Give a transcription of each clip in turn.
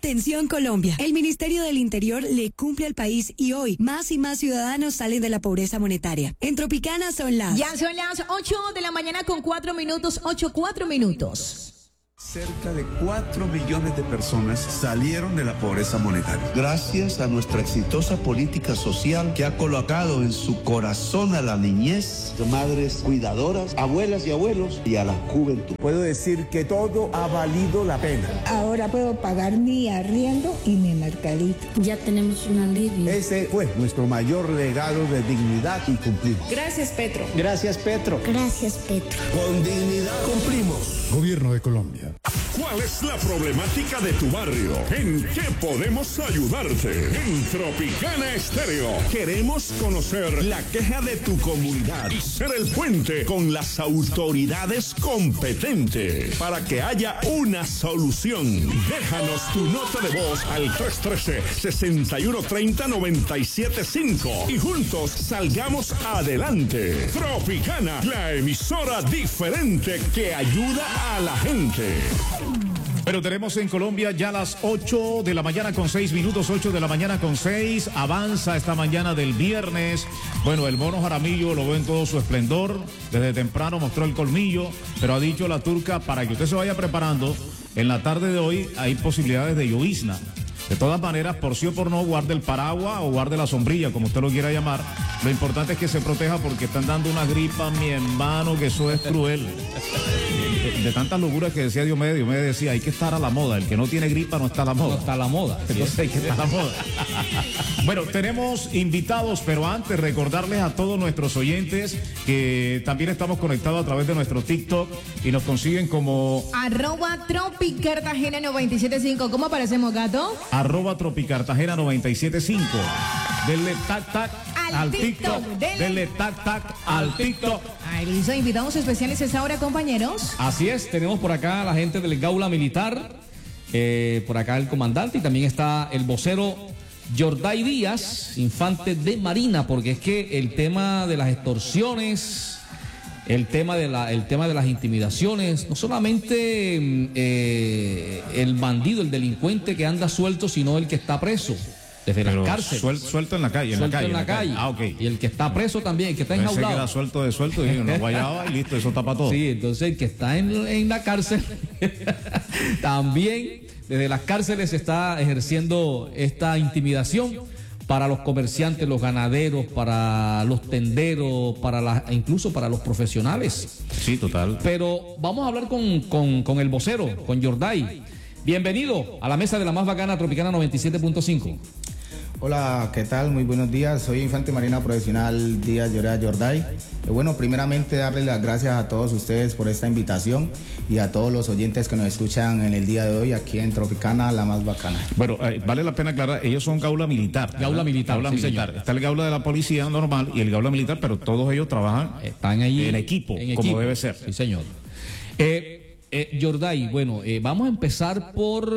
Atención Colombia, el Ministerio del Interior le cumple al país y hoy más y más ciudadanos salen de la pobreza monetaria. En Tropicana son las... Ya son las 8 de la mañana con 4 minutos, 4 minutos. Cerca de 4 millones de personas salieron de la pobreza monetaria. Gracias a nuestra exitosa política social que ha colocado en su corazón a la niñez, madres cuidadoras, abuelas y abuelos y a la juventud. Puedo decir que todo ha valido la pena. Ahora puedo pagar mi arriendo y mi mercadito. Ya tenemos un alivio. Ese fue nuestro mayor legado de dignidad y cumplir. Gracias, Petro. Gracias, Petro. Gracias, Petro. Con dignidad cumplimos. Gobierno de Colombia. ¿Cuál es la problemática de tu barrio? ¿En qué podemos ayudarte? En Tropicana Estéreo queremos conocer la queja de tu comunidad y ser el puente con las autoridades competentes para que haya una solución. Déjanos tu nota de voz al 313-6130-975 y juntos salgamos adelante. Tropicana, la emisora diferente que ayuda a la gente. Pero tenemos en Colombia ya las 8 de la mañana con 6 minutos, 8 de la mañana con 6, avanza esta mañana del viernes. Bueno, el mono Jaramillo lo ve en todo su esplendor, desde temprano mostró el colmillo, pero ha dicho la turca, para que usted se vaya preparando, en la tarde de hoy hay posibilidades de llovizna. De todas maneras, por sí o por no, guarde el paraguas o guarde la sombrilla, como usted lo quiera llamar. Lo importante es que se proteja porque están dando una gripa, mi hermano, que eso es cruel. De tantas locuras que decía Diomedes decía, hay que estar a la moda. El que no tiene gripa no está a la moda. No está a la moda. Entonces hay que estar a la moda. Bueno, tenemos invitados, pero antes recordarles a todos nuestros oyentes que también estamos conectados a través de nuestro TikTok y nos consiguen como... @Tropicartagena 975. ¿Cómo aparecemos, gato? @Tropicartagena 975. Denle tac tac al TikTok. Denle tac tac al TikTok. Ay, listo, invitados especiales a esta hora, compañeros. Así es, tenemos por acá a la gente del Gaula Militar, por acá el comandante, y también está el vocero Yorday Díaz, infante de Marina, porque es que el tema de las extorsiones, el tema de las intimidaciones, no solamente el bandido, el delincuente que anda suelto, sino el que está preso. Desde las cárceles. Suelto en la calle. Suelto en la calle. Ah, ok. Y el que está preso también, el que está enjaulado. Pensé que era suelto de suelto y no guayaba y listo, eso tapa todo. Sí, entonces el que está en la cárcel también desde las cárceles se está ejerciendo esta intimidación para los comerciantes, los ganaderos, para los tenderos, incluso para los profesionales. Sí, total. Pero vamos a hablar con el vocero, con Yorday. Bienvenido a la mesa de la más bacana Tropicana 97.5. Hola, ¿qué tal? Muy buenos días. Soy Infante Marina Profesional Díaz Llorea Yorday. Bueno, primeramente darle las gracias a todos ustedes por esta invitación y a todos los oyentes que nos escuchan en el día de hoy aquí en Tropicana, la más bacana. Bueno, vale la pena aclarar, ellos son Gaula Militar. Gaula Militar, Gaula sí, militar. señor. Está el Gaula de la Policía normal y el Gaula Militar, pero todos ellos trabajan están allí en equipo, como debe ser. Sí, señor. Yorday, bueno, vamos a empezar por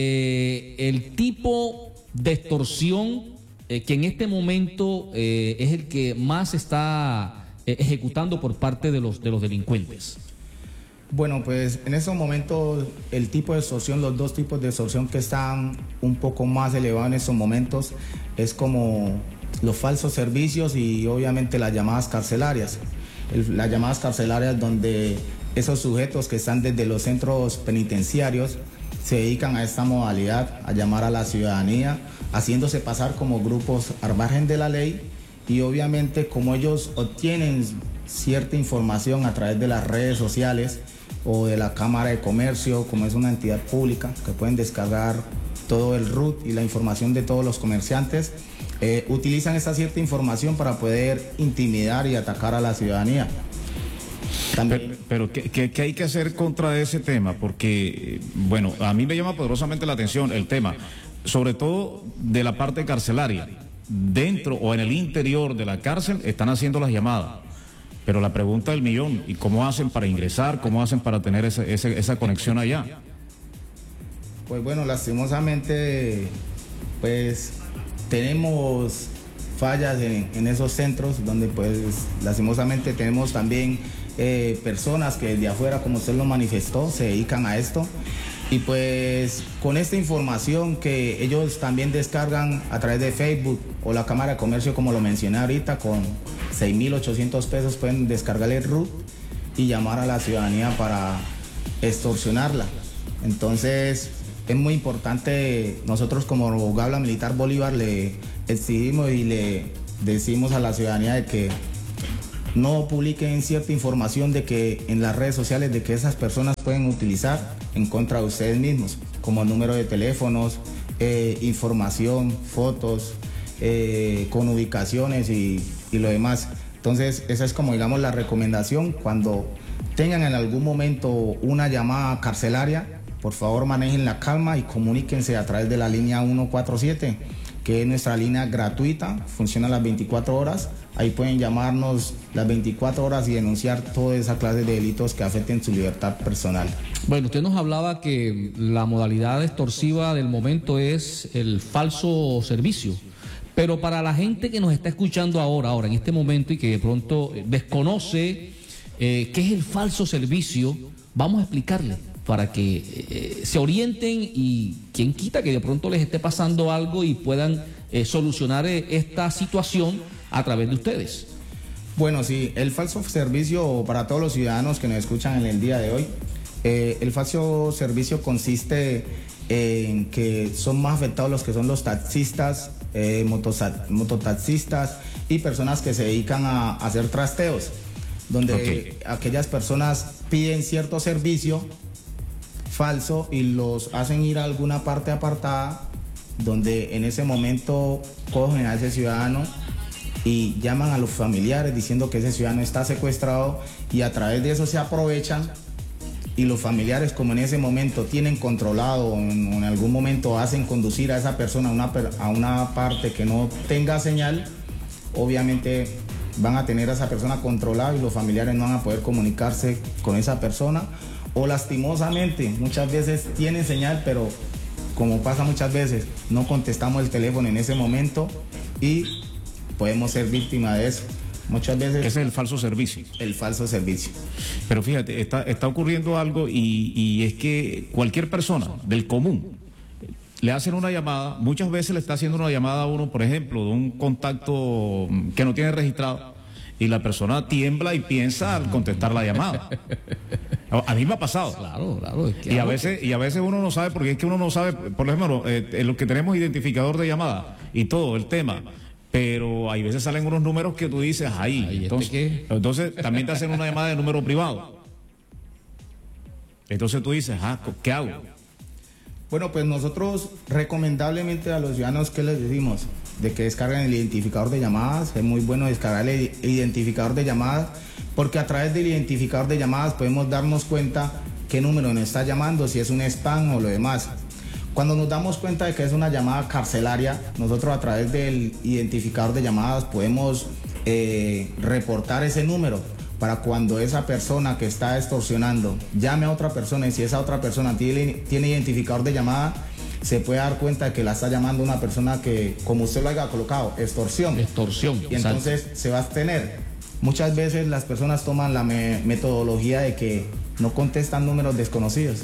el tipo de extorsión que en este momento es el que más está ejecutando por parte de los delincuentes. Bueno, pues en estos momentos el tipo de extorsión, los dos tipos de extorsión que están un poco más elevados en estos momentos es como los falsos servicios y obviamente las llamadas carcelarias. Las llamadas carcelarias donde esos sujetos que están desde los centros penitenciarios se dedican a esta modalidad, a llamar a la ciudadanía, haciéndose pasar como grupos al margen de la ley y obviamente como ellos obtienen cierta información a través de las redes sociales o de la Cámara de Comercio, como es una entidad pública, que pueden descargar todo el RUT y la información de todos los comerciantes, utilizan esa cierta información para poder intimidar y atacar a la ciudadanía. Pero ¿qué hay que hacer contra ese tema? Porque, bueno, a mí me llama poderosamente la atención el tema, sobre todo de la parte carcelaria. Dentro o en el interior de la cárcel están haciendo las llamadas. Pero la pregunta del millón, ¿y cómo hacen para ingresar? ¿Cómo hacen para tener esa conexión allá? Pues bueno, lastimosamente, pues tenemos fallas en esos centros donde pues lastimosamente tenemos también personas que desde afuera, como usted lo manifestó, se dedican a esto Y pues con esta información que ellos también descargan a través de Facebook o la Cámara de Comercio, como lo mencioné ahorita, con 6.800 pesos pueden descargar el RUT y llamar a la ciudadanía para extorsionarla. Entonces es muy importante, nosotros como Gaula Militar Bolívar le exigimos y le decimos a la ciudadanía de que no publiquen cierta información de que en las redes sociales de que esas personas pueden utilizar en contra de ustedes mismos, como número de teléfonos, información, fotos, con ubicaciones y lo demás. Entonces esa es como digamos la recomendación. Cuando tengan en algún momento una llamada carcelaria, por favor manejen la calma y comuníquense a través de la línea 147, que es nuestra línea gratuita, funciona las 24 horas. Ahí pueden llamarnos las 24 horas y denunciar toda esa clase de delitos que afecten su libertad personal. Bueno, usted nos hablaba que la modalidad extorsiva del momento es el falso servicio. Pero para la gente que nos está escuchando ahora en este momento y que de pronto desconoce qué es el falso servicio, vamos a explicarle para que se orienten y quien quita que de pronto les esté pasando algo y puedan solucionar esta situación a través de ustedes. Bueno, sí, el falso servicio para todos los ciudadanos que nos escuchan en el día de hoy, el falso servicio consiste en que son más afectados los que son los taxistas, mototaxistas y personas que se dedican a hacer trasteos, donde aquellas personas piden cierto servicio falso y los hacen ir a alguna parte apartada, donde en ese momento cogen a ese ciudadano y llaman a los familiares diciendo que ese ciudadano está secuestrado, y a través de eso se aprovechan, y los familiares, como en ese momento tienen controlado o en algún momento hacen conducir a esa persona a una parte que no tenga señal, obviamente van a tener a esa persona controlada y los familiares no van a poder comunicarse con esa persona, o lastimosamente muchas veces tienen señal, pero como pasa muchas veces, no contestamos el teléfono en ese momento y podemos ser víctimas de eso. Muchas veces... Ese es el falso servicio. El falso servicio. Pero fíjate, está ocurriendo algo y es que cualquier persona del común le hacen una llamada, muchas veces le está haciendo una llamada a uno, por ejemplo, de un contacto que no tiene registrado, y la persona tiembla y piensa al contestar la llamada. A mí me ha pasado. Claro. Es que y a veces uno no sabe, porque es que uno no sabe, por ejemplo, en lo que tenemos identificador de llamada y todo el tema, pero hay veces salen unos números que tú dices, entonces también te hacen una llamada de número privado. Entonces tú dices, ¿qué hago? Bueno, pues nosotros recomendablemente a los ciudadanos, ¿qué les decimos? De que descarguen el identificador de llamadas. Es muy bueno descargar el identificador de llamadas, porque a través del identificador de llamadas podemos darnos cuenta qué número nos está llamando, si es un spam o lo demás. Cuando nos damos cuenta de que es una llamada carcelaria, nosotros a través del identificador de llamadas podemos reportar ese número, para cuando esa persona que está extorsionando llame a otra persona, y si esa otra persona tiene identificador de llamada, se puede dar cuenta de que la está llamando una persona que, como usted lo haya colocado, extorsión. Y entonces se va a abstener. Muchas veces las personas toman la metodología de que no contestan números desconocidos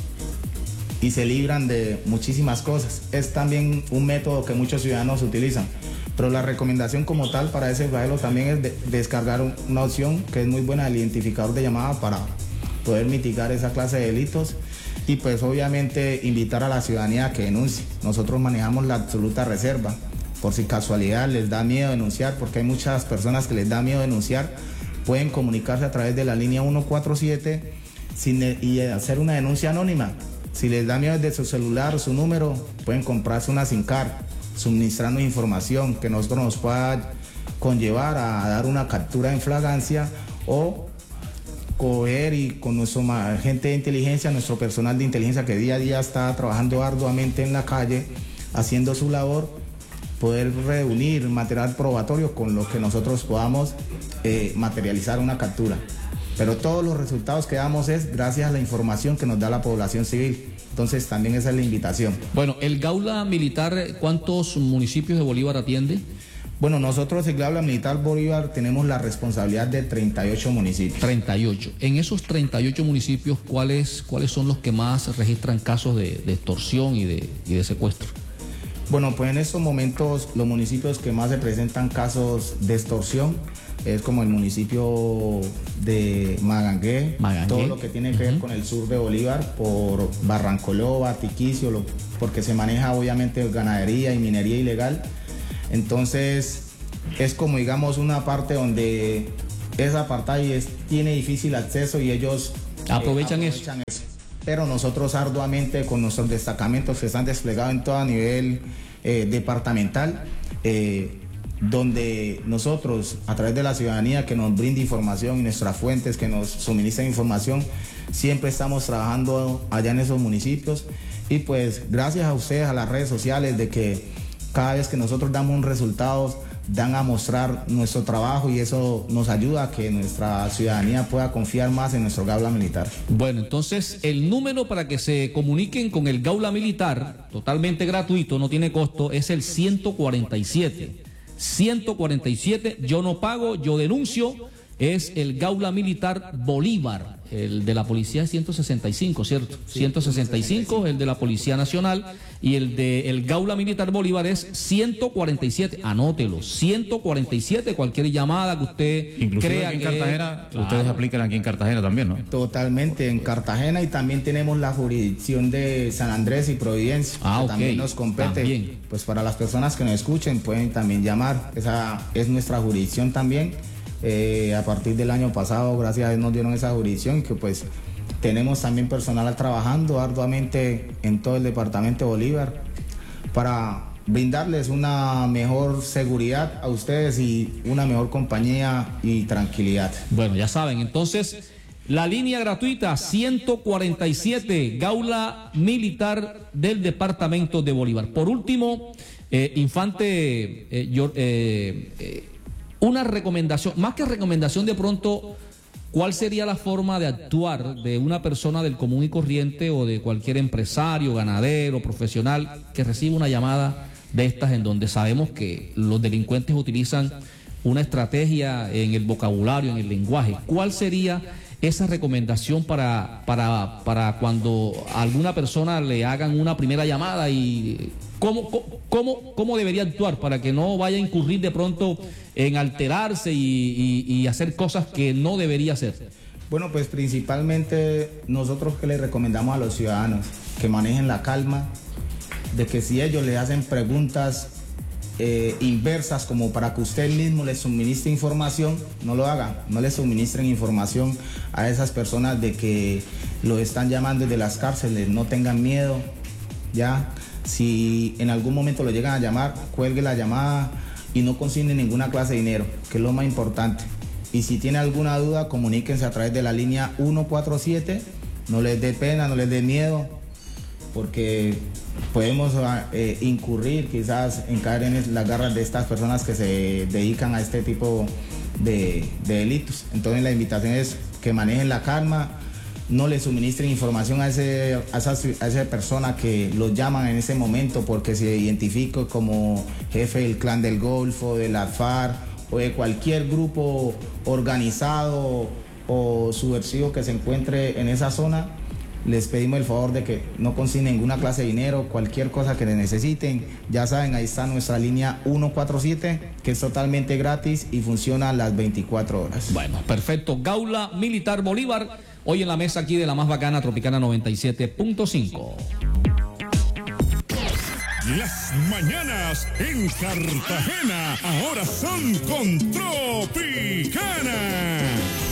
y se libran de muchísimas cosas. Es también un método que muchos ciudadanos utilizan. Pero la recomendación como tal para ese flagelo también es descargar una opción que es muy buena, el identificador de llamada, para poder mitigar esa clase de delitos. Y pues obviamente invitar a la ciudadanía a que denuncie. Nosotros manejamos la absoluta reserva. Por si casualidad les da miedo denunciar, porque hay muchas personas que les da miedo denunciar, pueden comunicarse a través de la línea 147 y hacer una denuncia anónima. Si les da miedo desde su celular o su número, pueden comprarse una SIM card, suministrando información que nosotros nos pueda conllevar a dar una captura en flagrancia, o coger y con nuestro agente de inteligencia, nuestro personal de inteligencia que día a día está trabajando arduamente en la calle, haciendo su labor, poder reunir material probatorio con lo que nosotros podamos materializar una captura. Pero todos los resultados que damos es gracias a la información que nos da la población civil. Entonces también esa es la invitación. Bueno, el Gaula Militar, ¿cuántos municipios de Bolívar atiende? Bueno, nosotros en Gaula Militar Bolívar tenemos la responsabilidad de 38 municipios. 38. En esos 38 municipios, ¿cuáles son los que más registran casos de extorsión y de secuestro? Bueno, pues en estos momentos los municipios que más se presentan casos de extorsión es como el municipio de Magangué, todo lo que tiene que ver con el sur de Bolívar, por Barrancoloba, Tiquicio, porque se maneja obviamente ganadería y minería ilegal. Entonces es como digamos una parte donde esa apartada tiene difícil acceso y ellos aprovechan eso. Pero nosotros arduamente con nuestros destacamentos que están desplegados en todo a nivel departamental, donde nosotros a través de la ciudadanía que nos brinda información y nuestras fuentes que nos suministran información, siempre estamos trabajando allá en esos municipios y pues gracias a ustedes, a las redes sociales, de que cada vez que nosotros damos un resultado dan a mostrar nuestro trabajo y eso nos ayuda a que nuestra ciudadanía pueda confiar más en nuestro Gaula Militar. Bueno, entonces el número para que se comuniquen con el Gaula Militar, totalmente gratuito, no tiene costo, es el 147. 147, yo no pago, yo denuncio, es el Gaula Militar Bolívar. El de la policía es 165, ¿cierto? 165, el de la Policía Nacional, y el de el Gaula Militar Bolívar es 147, anótelo, 147, cualquier llamada que usted inclusive crea aquí en que... Cartagena, ustedes aplican aquí en Cartagena también, ¿no? Totalmente, en Cartagena, y también tenemos la jurisdicción de San Andrés y Providencia, que también nos compete. También. Pues para las personas que nos escuchen pueden también llamar, esa es nuestra jurisdicción también. A partir del año pasado, gracias a Dios, nos dieron esa jurisdicción, que pues tenemos también personal trabajando arduamente en todo el departamento de Bolívar para brindarles una mejor seguridad a ustedes y una mejor compañía y tranquilidad. Bueno, ya saben, entonces la línea gratuita 147, Gaula Militar del departamento de Bolívar. Por último, Infante, una recomendación, más que recomendación de pronto, ¿cuál sería la forma de actuar de una persona del común y corriente o de cualquier empresario, ganadero, profesional que reciba una llamada de estas en donde sabemos que los delincuentes utilizan una estrategia en el vocabulario, en el lenguaje? ¿Cuál sería esa recomendación para cuando a alguna persona le hagan una primera llamada y cómo debería actuar para que no vaya a incurrir de pronto en alterarse y hacer cosas que no debería hacer? Bueno, pues principalmente nosotros que le recomendamos a los ciudadanos que manejen la calma, de que si ellos le hacen preguntas inversas como para que usted mismo les suministre información, no lo hagan, no le suministren información a esas personas de que lo están llamando desde las cárceles, no tengan miedo, ya, si en algún momento lo llegan a llamar, cuelgue la llamada y no consigne ninguna clase de dinero, que es lo más importante. Y si tiene alguna duda, comuníquense a través de la línea 147, no les dé pena, no les dé miedo, porque podemos incurrir quizás en caer en las garras de estas personas que se dedican a este tipo de delitos. Entonces la invitación es que manejen la calma, no le suministren información a esa persona que los llaman en ese momento porque se identifica como jefe del Clan del Golfo, de la FARC o de cualquier grupo organizado o subversivo que se encuentre en esa zona. Les pedimos el favor de que no consignen ninguna clase de dinero, cualquier cosa que les necesiten. Ya saben, ahí está nuestra línea 147, que es totalmente gratis y funciona las 24 horas. Bueno, perfecto. Gaula Militar Bolívar, hoy en la mesa aquí de la más bacana, Tropicana 97.5. Las mañanas en Cartagena ahora son con Tropicana.